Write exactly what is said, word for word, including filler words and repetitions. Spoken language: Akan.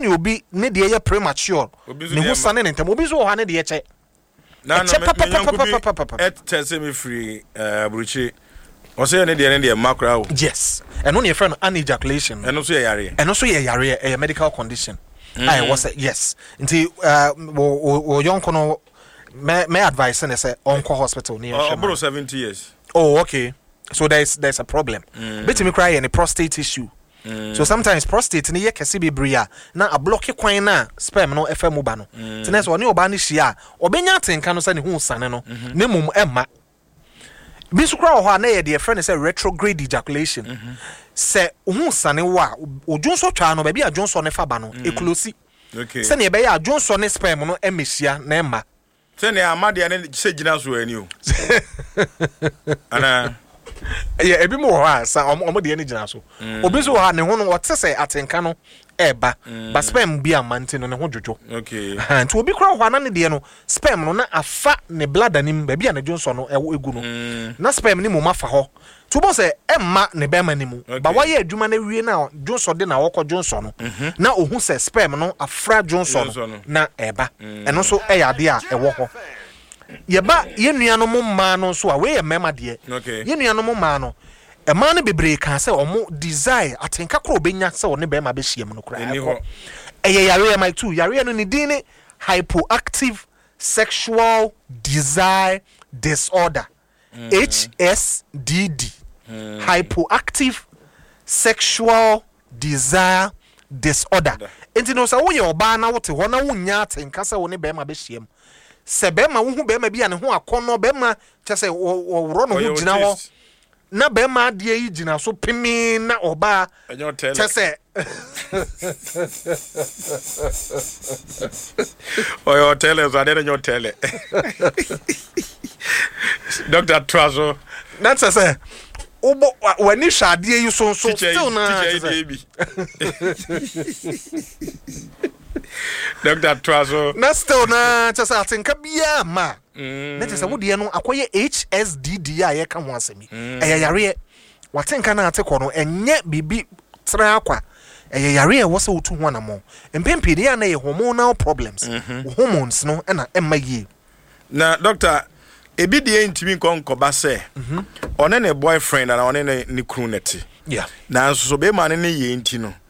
obi ne de ye premature ne ho sane ne ntam obi so ha ne de ye che na na me et tese me free eh buruchi o say ne de ne de makra o yes eno ne friend an ejaculation eno so ye yare eno so ye yare a medical condition I was yes nti uh wo yonko no me me advice ne say onko hospital near about seventy years. Oh okay, so there's there's a problem bet me cry any prostate issue. Mm. So sometimes prostate ni ye kese bebria na a block kwan na sperm no efa mu ba no tenes oni oba ni hia obenya atenka no se ne hu sane no na mum emma bisu kra ho na ye de friend say retrograde ejaculation se hu sane wa odwonso twa no ba bia adwonso ne fa ba no eklosi okay se ne be ya adwonso ne sperm no emehia na emma se ne amade ne se gina so ani o ana yeah, ebi mo ha sa omo de ani gina so obi so ha ne ho no wote se atenka no eba ba sperm bi amante no ne ho dwojo okay nti obi kra ho na ne de no sperm no na afa ne bladder nim ba bia ne dwonso no egu no na sperm ni mo mafa ho to bo se emma ne be ma ni mu ba wa ye adwuma na wie na dwonso de na wokọ dwonso no na ohun se sperm no afra dwonso no na eba eno so e ya de a ewo ho yeba ye nuanom ma no so a we ye mema de ye nuanom ma no e ma no bebre kan se omo desire atenka kro obenya se one be ma be hiem no kra e ye yare my two yare no ni din ni hypoactive sexual desire disorder mm. H S D D mm. Hypoactive sexual desire disorder enti no sa wo ye oba na wote ho na wonya atenka se one be ma be hiem se be ma wo hu be ma bia ne ho akono be ma chese wo ro no ho gina ho na be ma de yi gina so pimi na oba chese oyo tele za de nyo tele Doctor Trazo that's a say obo wani hwade yi so so still na Doctor Trazo na still na chese atenka bia ma na chese wo de no akoye H S D D a ye ka ho asemi e yare watenka na atekọ no enye bibi tra akwa e yare e wo se otu ho na mo empempe de na ye hormonal problems hormones no na emma yi na doctor ebi de ntimi konkoba se one ne boyfriend na one ne ne kru neti yeah na so be ma ne ne ye nti no